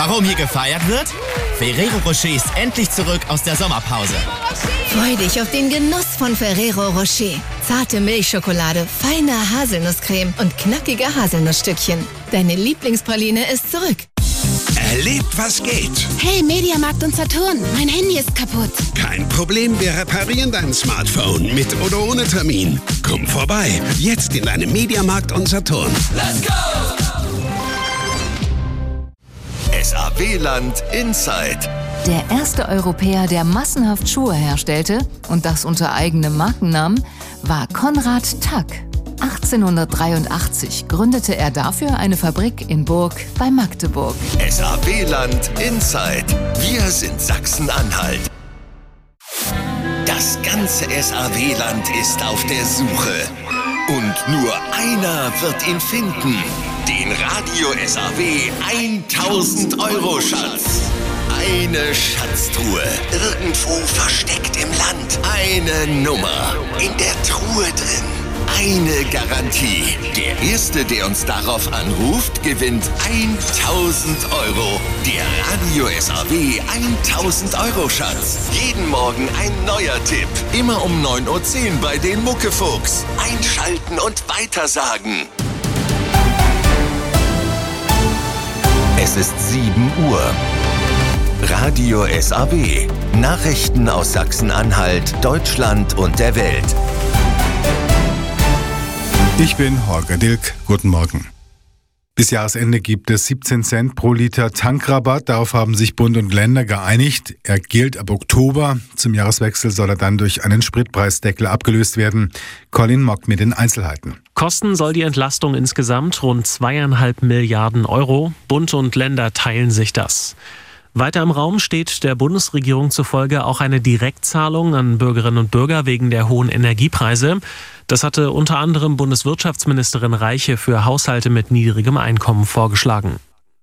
Warum hier gefeiert wird? Ferrero Rocher ist endlich zurück aus der Sommerpause. Freu dich auf den Genuss von Ferrero Rocher. Zarte Milchschokolade, feine Haselnusscreme und knackige Haselnussstückchen. Deine Lieblingspraline ist zurück. Erlebt, was geht. Hey, Mediamarkt und Saturn, mein Handy ist kaputt. Kein Problem, wir reparieren dein Smartphone mit oder ohne Termin. Komm vorbei, jetzt in deinem Mediamarkt und Saturn. Let's go! SAW-Land Inside. Der erste Europäer, der massenhaft Schuhe herstellte, und das unter eigenem Markennamen, war Konrad Tack. 1883 gründete er dafür eine Fabrik in Burg bei Magdeburg. SAW-Land Inside. Wir sind Sachsen-Anhalt. Das ganze SAW-Land ist auf der Suche. Und nur einer wird ihn finden. Den Radio SAW 1000-Euro-Schatz. Eine Schatztruhe. Irgendwo versteckt im Land. Eine Nummer. In der Truhe drin. Eine Garantie. Der Erste, der uns darauf anruft, gewinnt 1000 Euro. Der Radio SAW 1000-Euro-Schatz. Jeden Morgen ein neuer Tipp. Immer um 9:10 Uhr bei den Muckefuchs. Einschalten und weitersagen. Es ist 7 Uhr. Radio SAW. Nachrichten aus Sachsen-Anhalt, Deutschland und der Welt. Ich bin Holger Dilk. Guten Morgen. Bis Jahresende gibt es 17 Cent pro Liter Tankrabatt. Darauf haben sich Bund und Länder geeinigt. Er gilt ab Oktober. Zum Jahreswechsel soll er dann durch einen Spritpreisdeckel abgelöst werden. Colin Mock mit den Einzelheiten. Kosten soll die Entlastung insgesamt rund 2,5 Milliarden Euro. Bund und Länder teilen sich das. Weiter im Raum steht der Bundesregierung zufolge auch eine Direktzahlung an Bürgerinnen und Bürger wegen der hohen Energiepreise. Das hatte unter anderem Bundeswirtschaftsministerin Reiche für Haushalte mit niedrigem Einkommen vorgeschlagen.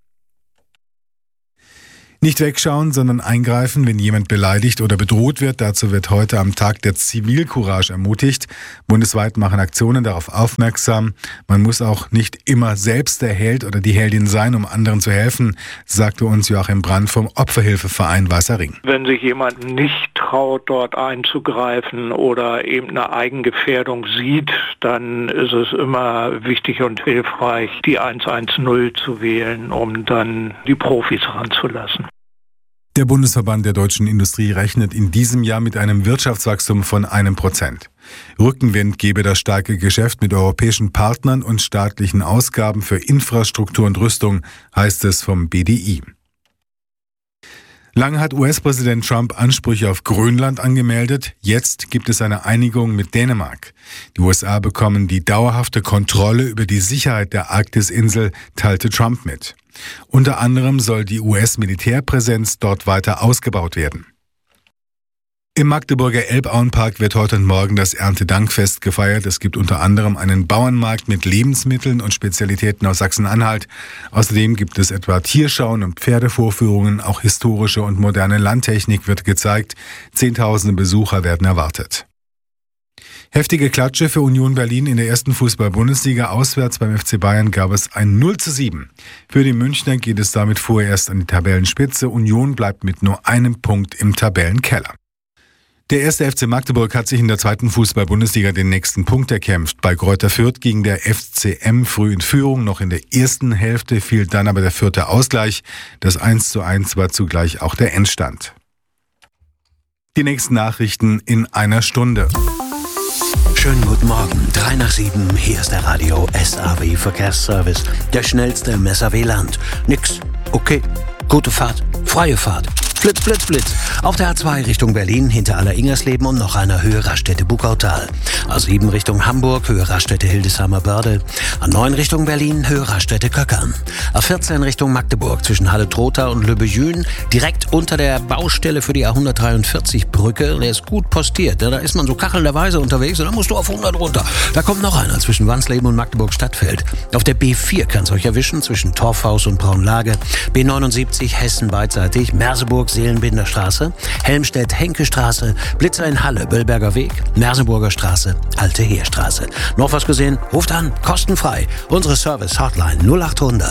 Nicht wegschauen, sondern eingreifen, wenn jemand beleidigt oder bedroht wird. Dazu wird heute am Tag der Zivilcourage ermutigt. Bundesweit machen Aktionen darauf aufmerksam. Man muss auch nicht immer selbst der Held oder die Heldin sein, um anderen zu helfen, sagte uns Joachim Brandt vom Opferhilfeverein Weißer Ring. Wenn sich jemand nicht traut, dort einzugreifen oder eben eine Eigengefährdung sieht, dann ist es immer wichtig und hilfreich, die 110 zu wählen, um dann die Profis ranzulassen. Der Bundesverband der deutschen Industrie rechnet in diesem Jahr mit einem Wirtschaftswachstum von 1%. Rückenwind gebe das starke Geschäft mit europäischen Partnern und staatlichen Ausgaben für Infrastruktur und Rüstung, heißt es vom BDI. Lange hat US-Präsident Trump Ansprüche auf Grönland angemeldet. Jetzt gibt es eine Einigung mit Dänemark. Die USA bekommen die dauerhafte Kontrolle über die Sicherheit der Arktisinsel, teilte Trump mit. Unter anderem soll die US-Militärpräsenz dort weiter ausgebaut werden. Im Magdeburger Elbauenpark wird heute und morgen das Erntedankfest gefeiert. Es gibt unter anderem einen Bauernmarkt mit Lebensmitteln und Spezialitäten aus Sachsen-Anhalt. Außerdem gibt es etwa Tierschauen und Pferdevorführungen. Auch historische und moderne Landtechnik wird gezeigt. Zehntausende Besucher werden erwartet. Heftige Klatsche für Union Berlin in der ersten Fußball-Bundesliga. Auswärts beim FC Bayern gab es ein 0:7. Für die Münchner geht es damit vorerst an die Tabellenspitze. Union bleibt mit nur einem Punkt im Tabellenkeller. Der erste FC Magdeburg hat sich in der zweiten Fußball-Bundesliga den nächsten Punkt erkämpft. Bei Greuther Fürth ging der FCM früh in Führung. Noch in der ersten Hälfte fiel dann aber der vierte Ausgleich. Das 1:1 war zugleich auch der Endstand. Die nächsten Nachrichten in einer Stunde. Schönen guten Morgen. 3 nach 7. Hier ist der Radio SAW Verkehrsservice. Der schnellste im SAW-Land. Nix. Okay. Gute Fahrt. Freie Fahrt. Blitz, Blitz, Blitz. Auf der A2 Richtung Berlin, hinter Aller-Ingersleben und noch einer Höhe Raststätte-Buckautal. A7 Richtung Hamburg, Höhe Raststätte-Hildesheimer-Börde. A9 Richtung Berlin, Höhe Raststätte-Köckern. A14 Richtung Magdeburg, zwischen Halle-Trotha und Lübbejün, direkt unter der Baustelle für die A143-Brücke. Der ist gut postiert. Da ist man so kachelnderweise unterwegs und dann musst du auf 100 runter. Da kommt noch einer zwischen Wansleben und Magdeburg-Stadtfeld. Auf der B4 kann es euch erwischen, zwischen Torfhaus und Braunlage. B79 Hessen beidseitig, Merseburg Seelenbinder Straße, Helmstedt-Henke-Straße, Blitzer in Halle, Böllberger Weg, Merseburger Straße, Alte Heerstraße. Noch was gesehen? Ruft an, kostenfrei. Unsere Service-Hotline 0800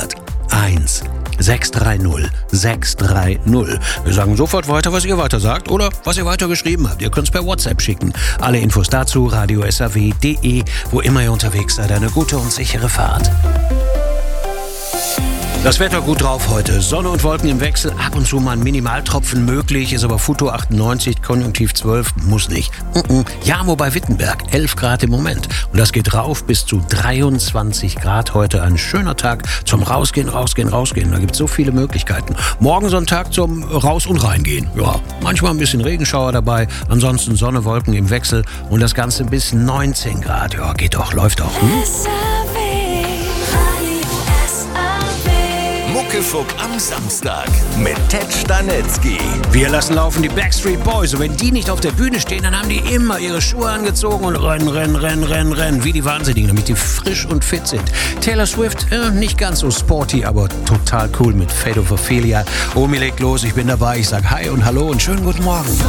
01 630 630. Wir sagen sofort weiter, was ihr weiter sagt oder was ihr weiter geschrieben habt. Ihr könnt es per WhatsApp schicken. Alle Infos dazu radio-saw.de. Wo immer ihr unterwegs seid, eine gute und sichere Fahrt. Das Wetter gut drauf heute. Sonne und Wolken im Wechsel, ab und zu mal ein Minimaltropfen möglich, ist aber Futur 98, Konjunktiv 12, muss nicht. Jamo bei Wittenberg, 11 Grad im Moment. Und das geht rauf bis zu 23 Grad heute. Ein schöner Tag zum Rausgehen. Da gibt es so viele Möglichkeiten. Morgen so ein Tag zum Raus- und Reingehen. Ja, manchmal ein bisschen Regenschauer dabei, ansonsten Sonne, Wolken im Wechsel und das Ganze bis 19 Grad. Ja, geht doch, läuft doch. Muckefuck am Samstag mit Ted Stanetzky. Wir lassen laufen die Backstreet Boys. Und wenn die nicht auf der Bühne stehen, dann haben die immer ihre Schuhe angezogen und rennen. Wie die Wahnsinnigen, damit die frisch und fit sind. Taylor Swift, nicht ganz so sporty, aber total cool mit Fate of Ophelia. Omi legt los, ich bin dabei. Ich sag Hi und Hallo und schönen guten Morgen.